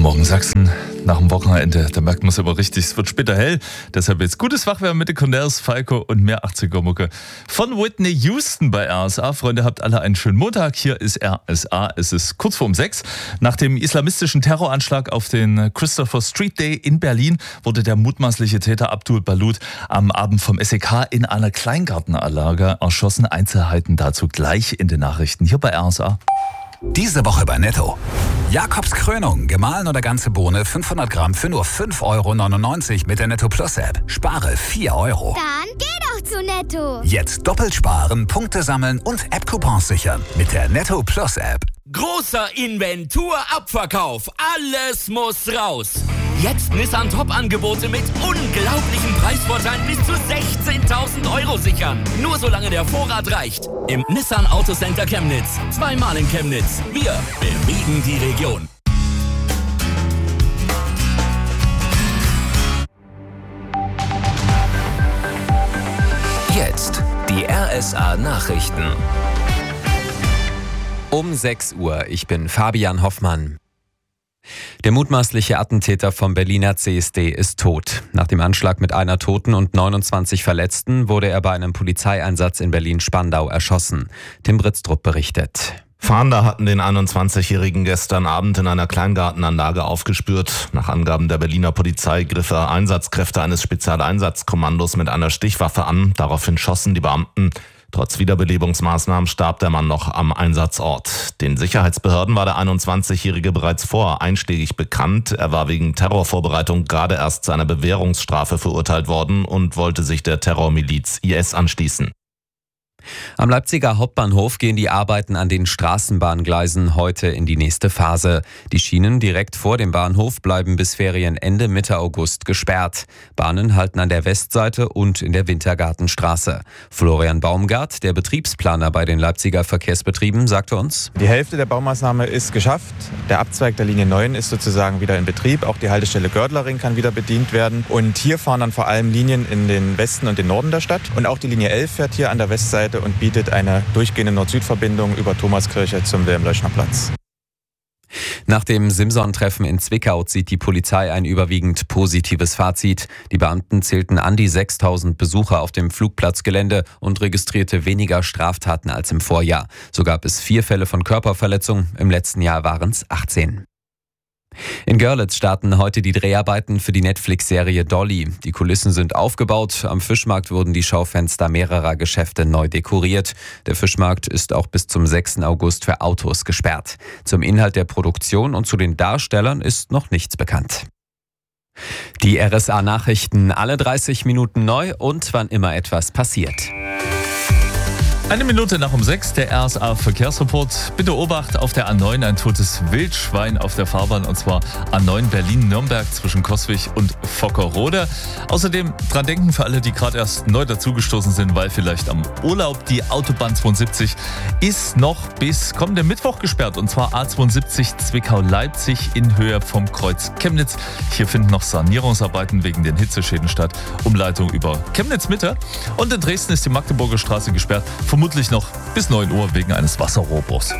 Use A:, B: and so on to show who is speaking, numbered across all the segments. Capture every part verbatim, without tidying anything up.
A: Morgen Sachsen. Nach dem Wochenende, da merkt man es immer richtig, es wird später hell. Deshalb jetzt gutes Wachwerden mit den Corners, Falco und mehr achtziger-Mucke von Whitney Houston bei R S A. Freunde, habt alle einen schönen Montag. Hier ist R S A. Es ist kurz vor um sechs. Nach dem islamistischen Terroranschlag auf den Christopher Street Day in Berlin wurde der mutmaßliche Täter Abdul Balut am Abend vom S E K in einer Kleingartenanlage erschossen. Einzelheiten dazu gleich in den Nachrichten hier bei R S A.
B: Diese Woche bei Netto. Jakobs Krönung, gemahlen oder ganze Bohne, fünfhundert Gramm für nur fünf Euro neunundneunzig mit der Netto Plus App. Spare vier Euro.
C: Dann geh doch zu Netto.
B: Jetzt doppelt sparen, Punkte sammeln und App-Coupons sichern mit der Netto Plus App.
D: Großer Inventur-Abverkauf. Alles muss raus. Jetzt Nissan Top-Angebote mit unglaublichen Preisvorteilen bis zu sechzehntausend Euro sichern. Nur solange der Vorrat reicht. Im Nissan Autocenter Chemnitz. Zweimal in Chemnitz. Wir bewegen die Region.
E: Jetzt die R S A Nachrichten.
F: Um sechs Uhr, ich bin Fabian Hoffmann. Der mutmaßliche Attentäter vom Berliner C S D ist tot. Nach dem Anschlag mit einer Toten und neunundzwanzig Verletzten wurde er bei einem Polizeieinsatz in Berlin-Spandau erschossen. Tim Britztrup berichtet.
G: Fahnder hatten den einundzwanzigjährigen gestern Abend in einer Kleingartenanlage aufgespürt. Nach Angaben der Berliner Polizei griff er Einsatzkräfte eines Spezialeinsatzkommandos mit einer Stichwaffe an. Daraufhin schossen die Beamten. Trotz Wiederbelebungsmaßnahmen starb der Mann noch am Einsatzort. Den Sicherheitsbehörden war der einundzwanzigjährige bereits vorher einschlägig bekannt. Er war wegen Terrorvorbereitung gerade erst zu einer Bewährungsstrafe verurteilt worden und wollte sich der Terrormiliz I S anschließen.
F: Am Leipziger Hauptbahnhof gehen die Arbeiten an den Straßenbahngleisen heute in die nächste Phase. Die Schienen direkt vor dem Bahnhof bleiben bis Ferienende Mitte August gesperrt. Bahnen halten an der Westseite und in der Wintergartenstraße. Florian Baumgart, der Betriebsplaner bei den Leipziger Verkehrsbetrieben, sagte uns:
H: Die Hälfte der Baumaßnahme ist geschafft. Der Abzweig der Linie neun ist sozusagen wieder in Betrieb. Auch die Haltestelle Gördlerring kann wieder bedient werden. Und hier fahren dann vor allem Linien in den Westen und den Norden der Stadt. Und auch die Linie elf fährt hier an der Westseite und bietet eine durchgehende Nord-Süd-Verbindung über Thomaskirche zum Wilhelm-Leuschner-Platz.
F: Nach dem Simson-Treffen in Zwickau zieht die Polizei ein überwiegend positives Fazit. Die Beamten zählten an die sechstausend Besucher auf dem Flugplatzgelände und registrierte weniger Straftaten als im Vorjahr. So gab es vier Fälle von Körperverletzung, im letzten Jahr waren es achtzehn. In Görlitz starten heute die Dreharbeiten für die Netflix-Serie Dolly. Die Kulissen sind aufgebaut. Am Fischmarkt wurden die Schaufenster mehrerer Geschäfte neu dekoriert. Der Fischmarkt ist auch bis zum sechsten August für Autos gesperrt. Zum Inhalt der Produktion und zu den Darstellern ist noch nichts bekannt. Die R S A-Nachrichten alle dreißig Minuten neu und wann immer etwas passiert.
A: Eine Minute nach um sechs, der R S A-Verkehrsreport. Bitte Obacht, auf der A neun ein totes Wildschwein auf der Fahrbahn, und zwar A neun Berlin-Nürnberg zwischen Coswig und Vockerode. Außerdem dran denken für alle, die gerade erst neu dazugestoßen sind, weil vielleicht am Urlaub, die Autobahn zweiundsiebzig ist noch bis kommenden Mittwoch gesperrt, und zwar A zweiundsiebzig Zwickau-Leipzig in Höhe vom Kreuz Chemnitz. Hier finden noch Sanierungsarbeiten wegen den Hitzeschäden statt. Umleitung über Chemnitz-Mitte. Und in Dresden ist die Magdeburger Straße gesperrt, vermutlich noch bis neun Uhr wegen eines Wasserrohrbruchs.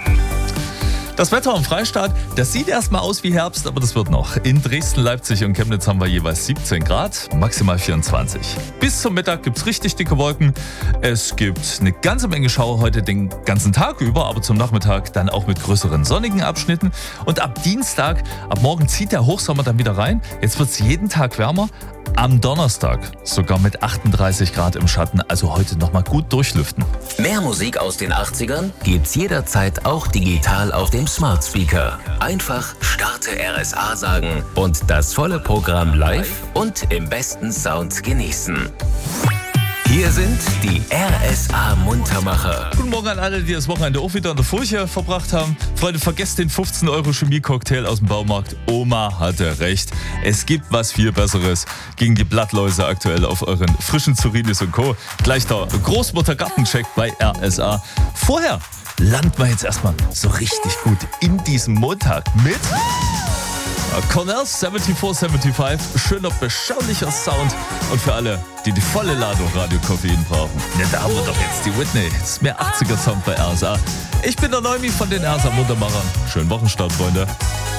A: Das Wetter am Freistaat, das sieht erstmal aus wie Herbst, aber das wird noch. In Dresden, Leipzig und Chemnitz haben wir jeweils siebzehn Grad, maximal vierundzwanzig. Bis zum Mittag gibt es richtig dicke Wolken. Es gibt eine ganze Menge Schauer heute den ganzen Tag über, aber zum Nachmittag dann auch mit größeren sonnigen Abschnitten. Und ab Dienstag, ab morgen zieht der Hochsommer dann wieder rein. Jetzt wird es jeden Tag wärmer. Am Donnerstag sogar mit achtunddreißig Grad im Schatten, also heute nochmal gut durchlüften.
E: Mehr Musik aus den achtzigern gibt's jederzeit auch digital auf dem Smart Speaker. Einfach Starte R S A sagen und das volle Programm live und im besten Sound genießen. Hier sind die R S A-Muntermacher.
A: Guten Morgen an alle, die das Wochenende auch wieder in der Furche verbracht haben. Freunde, vergesst den fünfzehn Euro Chemie-Cocktail aus dem Baumarkt. Oma hatte recht. Es gibt was viel Besseres gegen die Blattläuse aktuell auf euren frischen Zurinis und Co. Gleich der Großmutter-Gartencheck bei R S A. Vorher landen wir jetzt erstmal so richtig gut in diesem Montag mit Corners vierundsiebzig fünfundsiebzig, schöner, beschaulicher Sound. Und für alle, die die volle Ladung Radio-Koffein brauchen, ja, da haben wir doch jetzt die Whitney. Das ist mehr achtziger Sound bei R S A. Ich bin der Neumi von den R S A-Muntermachern. Schönen Wochenstart, Freunde.